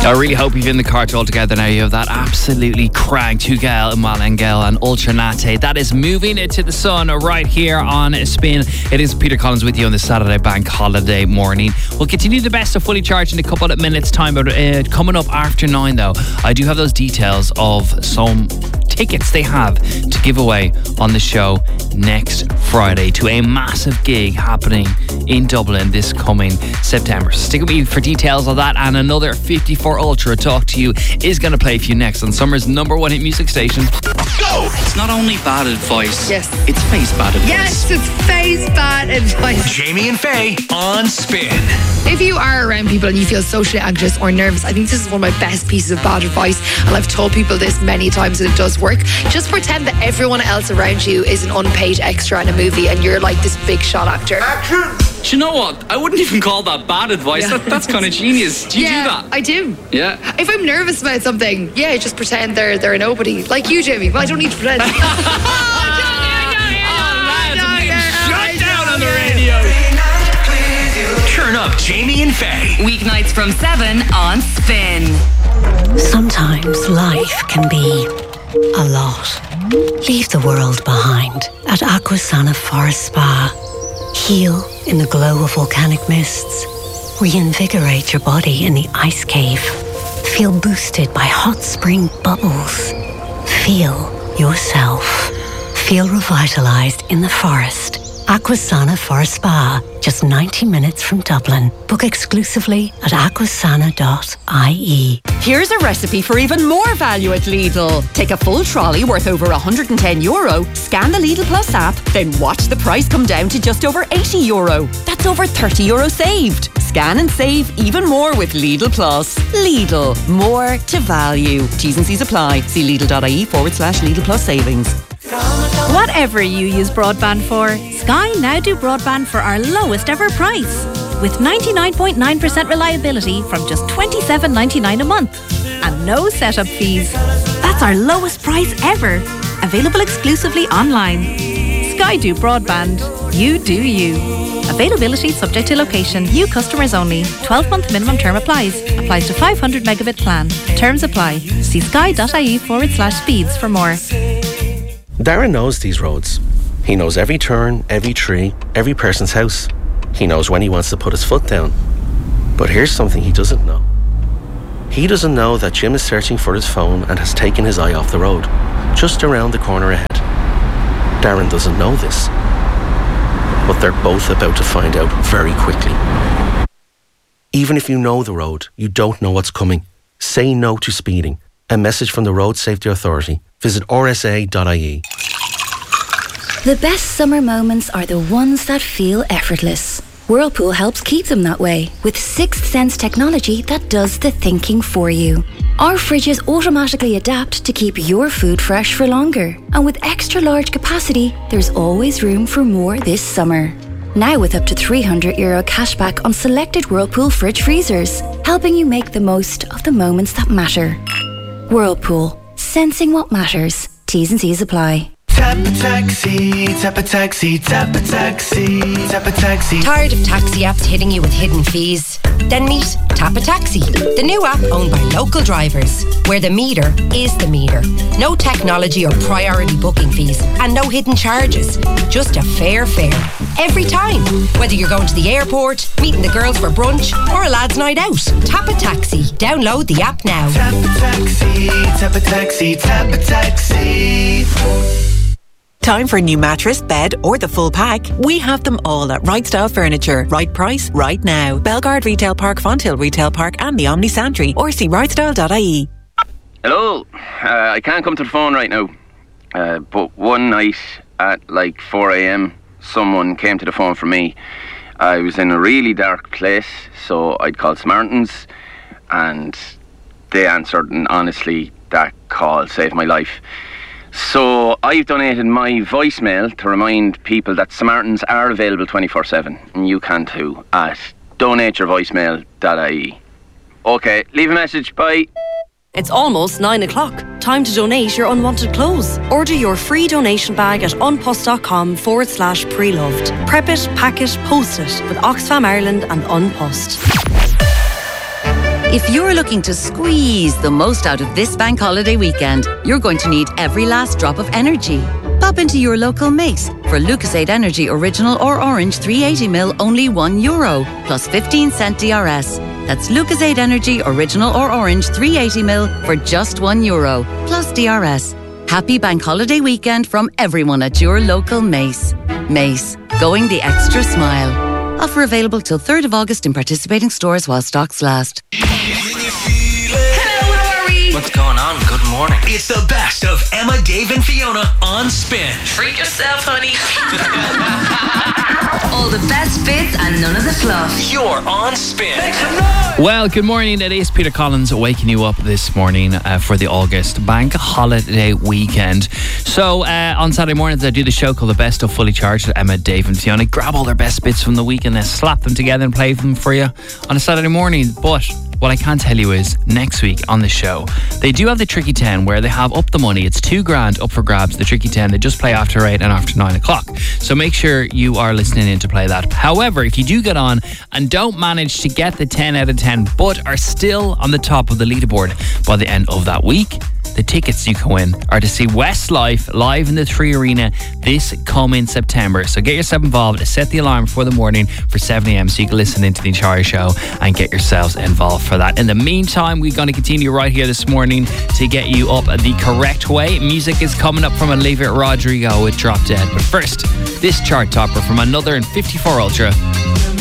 I really hope you've in the cart all together now. You have that absolutely cranked Tugel, Malengel and Ultra Latte. That is Moving It to the Sun right here on Spin. It is Peter Collins with you on the Saturday bank holiday morning. We'll continue the best of Fully Charged in a couple of minutes time, but coming up after 9 though, I do have those details of some tickets they have to give away on the show next Friday to a massive gig happening in Dublin this coming September. So stick with me for details of that, and another 54 Ultra Talk to You is going to play for you next on Summer's #1 hit music station. Go! It's not only bad advice. Yes. It's face bad advice. Yes, it's face bad advice. Jamie and Faye on Spin. If you are around people and you feel socially anxious or nervous, I think this is one of my best pieces of bad advice, and I've told people this many times and it does work. Just pretend that everyone else around you is an unpaid extra in a movie and you're like this big shot actor. Action! Do you know what? I wouldn't even call that bad advice. Yeah. That's kind of genius. Do you do that? I do. Yeah. If I'm nervous about something, just pretend they're a nobody. Like you, Jamie. But I don't need to pretend. Shut down on the radio. Turn up Jamie and Faye. Weeknights from 7 on Spin. Sometimes life can be a lot. Leave the world behind at Aquasana Forest Spa. Heal in the glow of volcanic mists. Reinvigorate your body in the ice cave. Feel boosted by hot spring bubbles. Feel yourself. Feel revitalized in the forest. Aquasana Forest Spa, just 90 minutes from Dublin. Book exclusively at aquasana.ie. Here's a recipe for even more value at Lidl. Take a full trolley worth over €110, scan the Lidl Plus app, then watch the price come down to just over €80. That's over €30 saved. Scan and save even more with Lidl Plus. Lidl, more to value. T's and C's apply. See lidl.ie/Lidl Plus savings. Whatever you use broadband for, Sky now do broadband for our lowest ever price. With 99.9% reliability from just $27.99 a month. And no setup fees. That's our lowest price ever. Available exclusively online. Sky do broadband. You do you. Availability subject to location. New customers only. 12-month minimum term applies. Applies to 500 megabit plan. Terms apply. See sky.ie/speeds for more. Darren knows these roads. He knows every turn, every tree, every person's house. He knows when he wants to put his foot down. But here's something he doesn't know. He doesn't know that Jim is searching for his phone and has taken his eye off the road, just around the corner ahead. Darren doesn't know this. But they're both about to find out very quickly. Even if you know the road, you don't know what's coming. Say no to speeding. A message from the Road Safety Authority. Visit rsa.ie. The best summer moments are the ones that feel effortless. Whirlpool helps keep them that way with Sixth Sense technology that does the thinking for you. Our fridges automatically adapt to keep your food fresh for longer. And with extra large capacity, there's always room for more this summer. Now with up to €300 cashback on selected Whirlpool fridge freezers, helping you make the most of the moments that matter. Whirlpool, sensing what matters. T's and C's apply. Tap a taxi, tap a taxi, tap a taxi, tap a taxi. Tired of taxi apps hitting you with hidden fees? Then meet Tap a Taxi, the new app owned by local drivers, where the meter is the meter. No technology or priority booking fees, and no hidden charges. Just a fair fare. Every time. Whether you're going to the airport, meeting the girls for brunch, or a lad's night out. Tap a Taxi. Download the app now. Tap a taxi, tap a taxi, tap a taxi. Time for a new mattress, bed or the full pack? We have them all at Right Style Furniture. Right price, right now. Belgard Retail Park, Fonthill Retail Park and the Omni Santry, or see rightstyle.ie. Hello, I can't come to the phone right now, but one night at like 4 a.m, someone came to the phone for me. I was in a really dark place, so I'd called Samaritans, and they answered, and honestly, that call saved my life. So I've donated my voicemail to remind people that Samaritans are available 24/7, and you can too, at donateyourvoicemail.ie. Okay, leave a message, bye. It's almost 9 o'clock. Time to donate your unwanted clothes. Order your free donation bag at unpost.com/preloved. Prep it, pack it, post it with Oxfam Ireland and Unpost. If you're looking to squeeze the most out of this bank holiday weekend, you're going to need every last drop of energy. Pop into your local Mace for Lucasade Energy Original or Orange 380ml, only €1, plus 15-cent DRS. That's Lucasade Energy Original or Orange 380ml for just €1, plus DRS. Happy bank holiday weekend from everyone at your local Mace. Mace, going the extra smile. Offer available till 3rd of August in participating stores while stocks last. Hello, how are we? What's going on? Good morning. It's the best of Emma, Dave, and Fiona on Spin. Treat yourself, honey. All the best bits and none of the fluff. You're on Spin. Well, good morning. It is Peter Collins waking you up this morning for the August bank holiday weekend. So on Saturday mornings I do the show called The Best of Fully Charged with Emma, Dave and Fiona. Grab all their best bits from the week and then slap them together and play them for you on a Saturday morning. But what I can tell you is next week on the show they do have the Tricky 10 where they have up the money. It's $2,000 up for grabs. The Tricky 10, they just play after 8 and after 9 o'clock. So make sure you are listening in to play that. However, if you do get on and don't manage to get the 10 out of 10 but are still on the top of the leaderboard by the end of that week, the tickets you can win are to see Westlife live in the 3 Arena this coming September. So get yourself involved. Set the alarm for the morning for 7 a.m. so you can listen into the entire show and get yourselves involved for that. In the meantime, we're going to continue right here this morning to get you up the correct way. Music is coming up from Olivia Rodrigo with Drop Dead. But first, this chart topper from another in 54 Ultra.